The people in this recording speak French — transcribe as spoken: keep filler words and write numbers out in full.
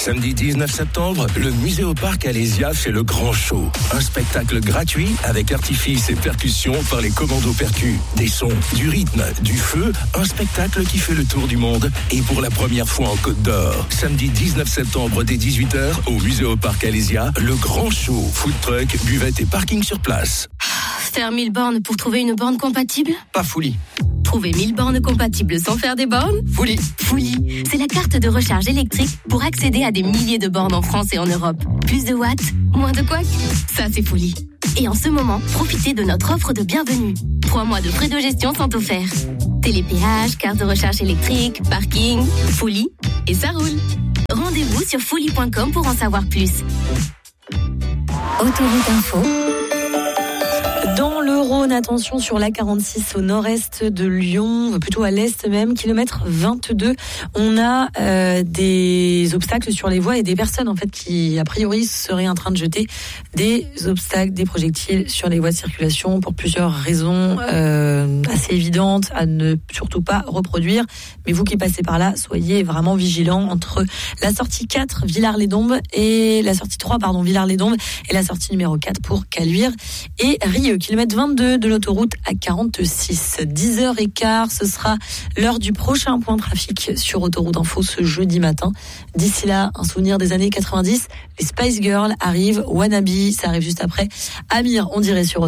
Samedi dix-neuf septembre, le Musée au Parc Alésia fait le grand show. Un spectacle gratuit avec artifices et percussions par les commandos percus. Des sons, du rythme, du feu, un spectacle qui fait le tour du monde et pour la première fois en Côte d'Or. Samedi dix-neuf septembre dès dix-huit heures au Musée au Parc Alésia, le grand show, food truck, buvette et parking sur place. Faire mille bornes pour trouver une borne compatible ? Pas Fouli. Trouver mille bornes compatibles sans faire des bornes ? Fouli. Fouli, c'est la carte de recharge électrique pour accéder à des milliers de bornes en France et en Europe. Plus de watts, moins de couacs. Ça, c'est Fouli. Et en ce moment, profitez de notre offre de bienvenue. Trois mois de frais de gestion sont offerts. Télépéage, carte de recharge électrique, parking, Fouli, et ça roule. Rendez-vous sur fouli point com pour en savoir plus. Autoroute Info. Dans le Rhône, attention sur l'A quarante-six au nord-est de Lyon, plutôt à l'est même, kilomètre vingt-deux. On a euh, des obstacles sur les voies et des personnes en fait qui, a priori, seraient en train de jeter des obstacles, des projectiles sur les voies de circulation pour plusieurs raisons euh, assez évidentes à ne surtout pas reproduire. Mais vous qui passez par là, soyez vraiment vigilants entre la sortie quatre, Villars-les-Dombes, et la sortie trois, pardon, Villars-les-Dombes, et la sortie numéro quatre pour Caluire et Rieux. Kilomètre vingt-deux de l'autoroute A quarante-six. dix heures quinze, ce sera l'heure du prochain point trafic sur Autoroute Info ce jeudi matin. D'ici là, un souvenir des années quatre-vingt-dix. Les Spice Girls arrivent, Wannabe, ça arrive juste après. Amir, on dirait sur